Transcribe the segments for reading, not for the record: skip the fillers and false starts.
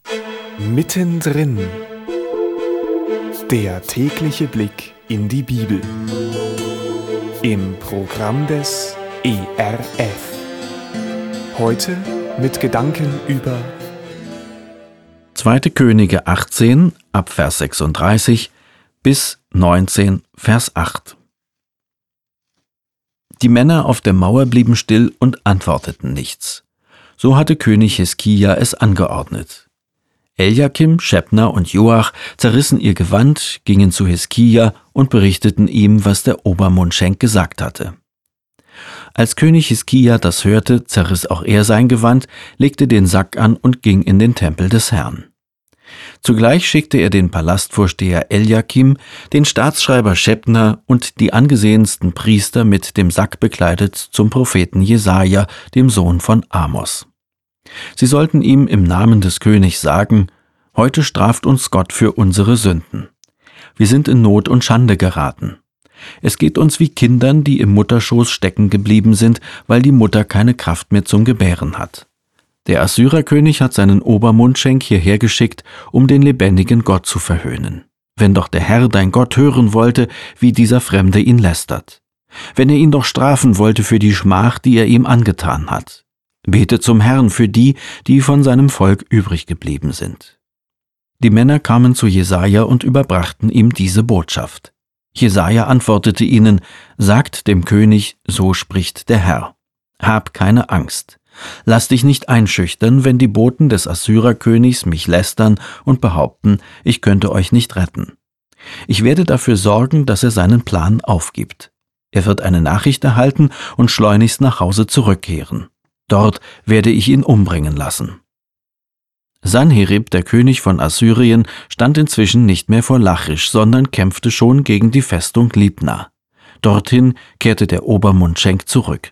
Mittendrin. Der tägliche Blick in die Bibel. Im Programm des ERF. Heute mit Gedanken über 2. Könige 18, ab Vers 36 bis 19, Vers 8. Die Männer auf der Mauer blieben still und antworteten nichts. So hatte König Hiskia es angeordnet. Eliakim, Schebna und Joach zerrissen ihr Gewand, gingen zu Hiskia und berichteten ihm, was der Obermundschenk gesagt hatte. Als König Hiskia das hörte, zerriss auch er sein Gewand, legte den Sack an und ging in den Tempel des Herrn. Zugleich schickte er den Palastvorsteher Eliakim, den Staatsschreiber Schebna und die angesehensten Priester mit dem Sack bekleidet zum Propheten Jesaja, dem Sohn von Amos. Sie sollten ihm im Namen des Königs sagen: Heute straft uns Gott für unsere Sünden. Wir sind in Not und Schande geraten. Es geht uns wie Kindern, die im Mutterschoß stecken geblieben sind, weil die Mutter keine Kraft mehr zum Gebären hat. Der Assyrerkönig hat seinen Obermundschenk hierher geschickt, um den lebendigen Gott zu verhöhnen. Wenn doch der Herr, dein Gott, hören wollte, wie dieser Fremde ihn lästert. Wenn er ihn doch strafen wollte für die Schmach, die er ihm angetan hat. Bete zum Herrn für die, die von seinem Volk übrig geblieben sind. Die Männer kamen zu Jesaja und überbrachten ihm diese Botschaft. Jesaja antwortete ihnen: Sagt dem König, so spricht der Herr. Hab keine Angst. Lass dich nicht einschüchtern, wenn die Boten des Assyrerkönigs mich lästern und behaupten, ich könnte euch nicht retten. Ich werde dafür sorgen, dass er seinen Plan aufgibt. Er wird eine Nachricht erhalten und schleunigst nach Hause zurückkehren. Dort werde ich ihn umbringen lassen. Sanherib, der König von Assyrien, stand inzwischen nicht mehr vor Lachisch, sondern kämpfte schon gegen die Festung Libna. Dorthin kehrte der Obermundschenk zurück.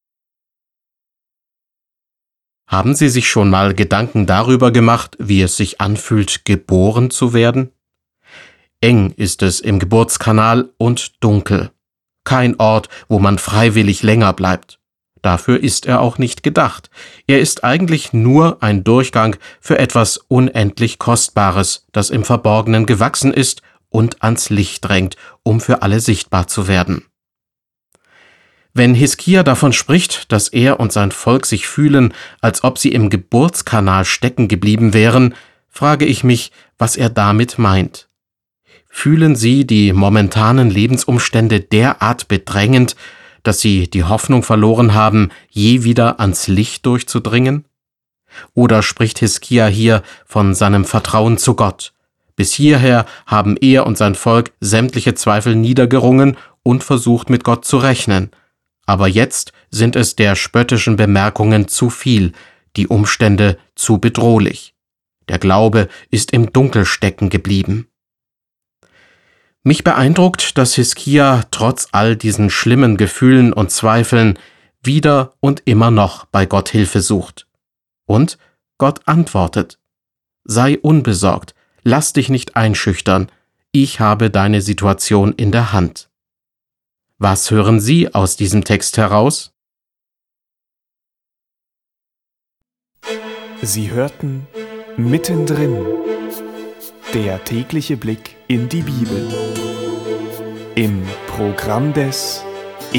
Haben Sie sich schon mal Gedanken darüber gemacht, wie es sich anfühlt, geboren zu werden? Eng ist es im Geburtskanal und dunkel. Kein Ort, wo man freiwillig länger bleibt. Dafür ist er auch nicht gedacht. Er ist eigentlich nur ein Durchgang für etwas unendlich Kostbares, das im Verborgenen gewachsen ist und ans Licht drängt, um für alle sichtbar zu werden. Wenn Hiskia davon spricht, dass er und sein Volk sich fühlen, als ob sie im Geburtskanal stecken geblieben wären, frage ich mich, was er damit meint. Fühlen sie die momentanen Lebensumstände derart bedrängend, dass sie die Hoffnung verloren haben, je wieder ans Licht durchzudringen? Oder spricht Hiskia hier von seinem Vertrauen zu Gott? Bis hierher haben er und sein Volk sämtliche Zweifel niedergerungen und versucht, mit Gott zu rechnen. Aber jetzt sind es der spöttischen Bemerkungen zu viel, die Umstände zu bedrohlich. Der Glaube ist im Dunkel stecken geblieben. Mich beeindruckt, dass Hiskia trotz all diesen schlimmen Gefühlen und Zweifeln wieder und immer noch bei Gott Hilfe sucht. Und Gott antwortet: Sei unbesorgt, lass dich nicht einschüchtern, ich habe deine Situation in der Hand. Was hören Sie aus diesem Text heraus? Sie hörten Mittendrin. Der tägliche Blick in die Bibel. Im Programm des